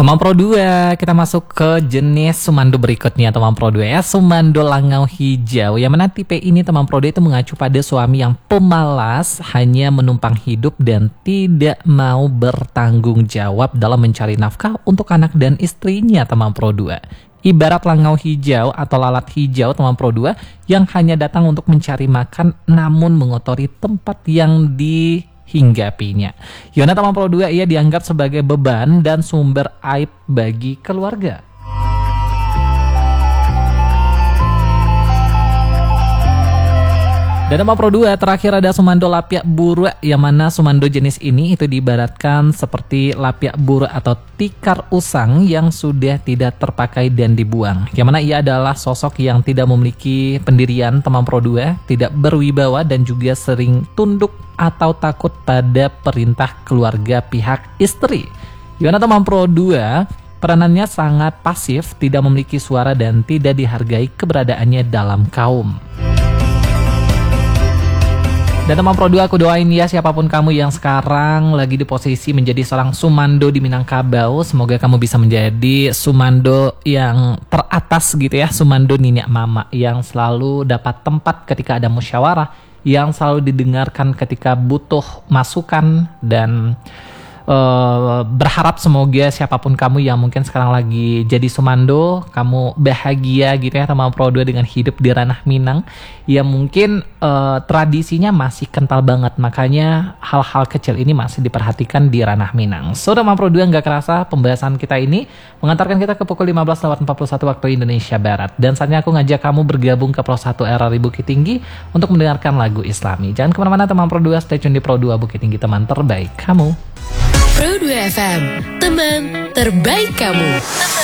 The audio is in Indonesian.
Teman Pro 2, kita masuk ke jenis sumando berikutnya teman Pro 2 ya. Sumando langau hijau. Yang mana tipe ini teman Pro 2 itu mengacu pada suami yang pemalas, hanya menumpang hidup dan tidak mau bertanggung jawab dalam mencari nafkah untuk anak dan istrinya teman Pro 2. Ibarat langau hijau atau lalat hijau teman Pro 2 yang hanya datang untuk mencari makan namun mengotori tempat yang dihinggapinya. Yona teman Pro 2, ia dianggap sebagai beban dan sumber aib bagi keluarga. Dan teman Pro 2, terakhir ada sumando lapiak buruk, yang mana sumando jenis ini itu diibaratkan seperti lapiak buruk atau tikar usang yang sudah tidak terpakai dan dibuang. Yang mana ia adalah sosok yang tidak memiliki pendirian teman Pro 2, tidak berwibawa dan juga sering tunduk atau takut pada perintah keluarga pihak istri. Yang mana teman Pro 2, peranannya sangat pasif, tidak memiliki suara dan tidak dihargai keberadaannya dalam kaum. Dan teman Pro 2, aku doain ya siapapun kamu yang sekarang lagi di posisi menjadi seorang sumando di Minangkabau, semoga kamu bisa menjadi sumando yang teratas gitu ya, sumando niniak mama yang selalu dapat tempat ketika ada musyawarah, yang selalu didengarkan ketika butuh masukan, dan berharap semoga siapapun kamu yang mungkin sekarang lagi jadi sumando, kamu bahagia gitu ya teman Pro 2 dengan hidup di ranah Minang yang mungkin tradisinya masih kental banget, makanya hal-hal kecil ini masih diperhatikan di ranah Minang. So teman Pro 2, nggak kerasa pembahasan kita ini mengantarkan kita ke pukul 15.41 waktu Indonesia Barat, dan saatnya aku ngajak kamu bergabung ke Pro 1 RRI Bukit Tinggi untuk mendengarkan lagu Islami. Jangan kemana-mana teman Pro 2, stay tune di Pro 2 Bukit Tinggi, teman terbaik kamu. Pro 2 FM, teman terbaik kamu.